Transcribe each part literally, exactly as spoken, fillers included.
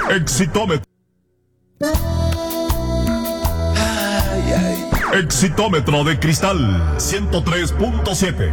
Exitómetro. Ay, ay. Exitómetro de cristal ciento tres punto siete.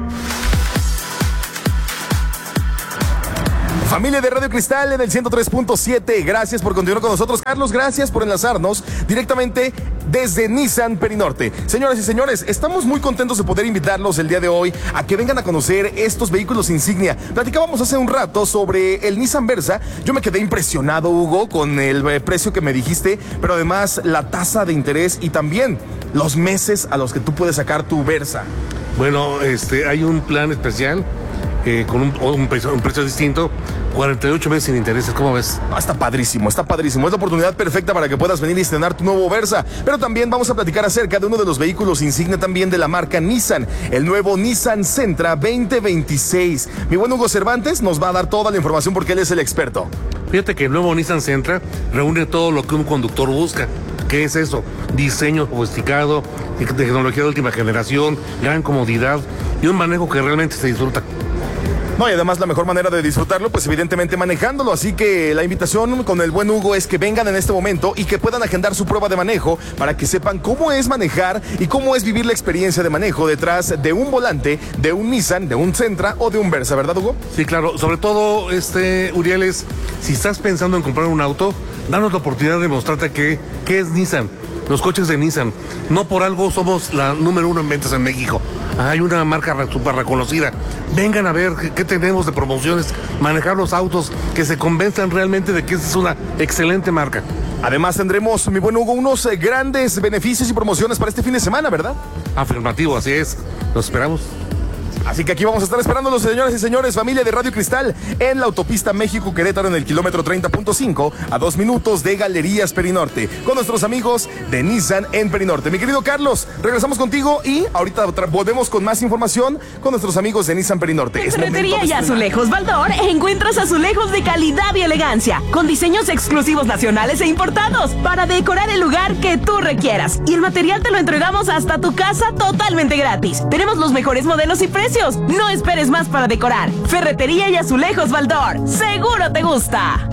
Familia de Radio Cristal en el ciento tres punto siete, gracias por continuar con nosotros. Carlos, gracias por enlazarnos directamente desde Nissan Perinorte. Señoras y señores, estamos muy contentos de poder invitarlos el día de hoy a que vengan a conocer estos vehículos insignia. Platicábamos hace un rato sobre el Nissan Versa. Yo me quedé impresionado, Hugo, con el eh, precio que me dijiste, pero además la tasa de interés y también los meses a los que tú puedes sacar tu Versa. Bueno, este, hay un plan especial eh, con un, un, precio, un precio distinto. cuarenta y ocho meses sin intereses, ¿cómo ves? Ah, está padrísimo, está padrísimo. Es la oportunidad perfecta para que puedas venir y estrenar tu nuevo Versa. Pero también vamos a platicar acerca de uno de los vehículos insignia también de la marca Nissan, el nuevo Nissan Sentra veinte veintiséis. Mi buen Hugo Cervantes nos va a dar toda la información porque él es el experto. Fíjate que el nuevo Nissan Sentra reúne todo lo que un conductor busca. ¿Qué es eso? Diseño sofisticado, tecnología de última generación, gran comodidad y un manejo que realmente se disfruta. No, y además la mejor manera de disfrutarlo, pues evidentemente manejándolo. Así que la invitación con el buen Hugo es que vengan en este momento y que puedan agendar su prueba de manejo para que sepan cómo es manejar y cómo es vivir la experiencia de manejo detrás de un volante, de un Nissan, de un Sentra o de un Versa, ¿verdad, Hugo? Sí, claro. Sobre todo, este, Uriel, es, si estás pensando en comprar un auto, danos la oportunidad de mostrarte que, qué es Nissan. Los coches de Nissan, no por algo somos la número uno en ventas en México. Hay una marca súper reconocida. Vengan a ver qué, qué tenemos de promociones, manejar los autos, que se convenzan realmente de que esta es una excelente marca. Además tendremos, mi buen Hugo, unos eh, grandes beneficios y promociones para este fin de semana, ¿verdad? Afirmativo, así es. Los esperamos. Así que aquí vamos a estar esperándolos, señoras y señores, familia de Radio Cristal, en la autopista México-Querétaro en el kilómetro treinta punto cinco, a dos minutos de Galerías Perinorte, con nuestros amigos de Nissan en Perinorte. Mi querido Carlos, regresamos contigo y ahorita volvemos con más información con nuestros amigos de Nissan Perinorte. En Ferretería y Azulejos Baldor encuentras azulejos de calidad y elegancia, con diseños exclusivos nacionales e importados, para decorar el lugar que tú requieras. Y el material te lo entregamos hasta tu casa totalmente gratis. Tenemos los mejores modelos y precios. No esperes más para decorar. Ferretería y Azulejos Baldor. Seguro te gusta.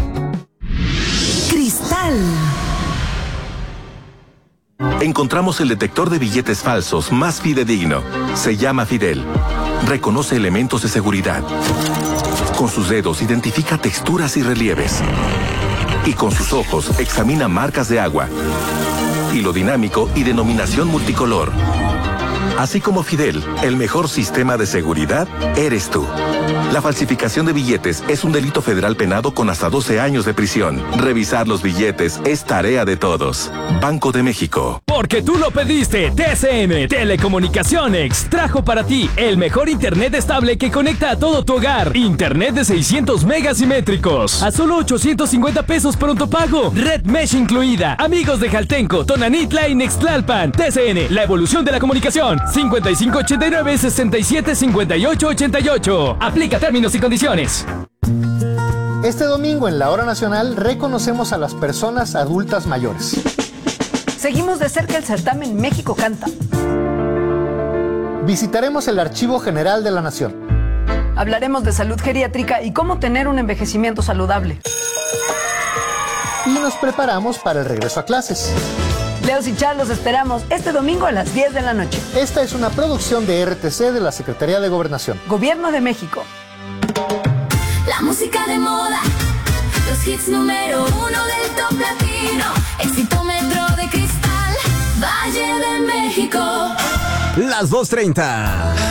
Cristal. Encontramos el detector de billetes falsos más fidedigno. Se llama Fidel. Reconoce elementos de seguridad. Con sus dedos identifica texturas y relieves. Y con sus ojos examina marcas de agua, hilo dinámico y denominación multicolor. Así como Fidel, el mejor sistema de seguridad eres tú. La falsificación de billetes es un delito federal penado con hasta doce años de prisión. Revisar los billetes es tarea de todos. Banco de México. Porque tú lo pediste, T C N Telecomunicaciones trajo para ti el mejor internet estable que conecta a todo tu hogar. Internet de seiscientos megas simétricos a solo ochocientos cincuenta pesos pronto pago. Red Mesh incluida. Amigos de Jaltenco, Tonanitla y Nextlalpan. T C N, la evolución de la comunicación. cincuenta y cinco ochenta y nueve, sesenta y siete cincuenta y ocho ochenta y ocho. Aplica términos y condiciones. Este domingo en la Hora Nacional reconocemos a las personas adultas mayores. Seguimos de cerca el certamen México Canta. Visitaremos el Archivo General de la Nación. Hablaremos de salud geriátrica y cómo tener un envejecimiento saludable. Y nos preparamos para el regreso a clases. Leos y Char, los esperamos este domingo a las diez de la noche. Esta es una producción de R T C de la Secretaría de Gobernación. Gobierno de México. La música de moda, los hits número uno del top latino, Exitómetro de Cristal, Valle de México. Las dos treinta.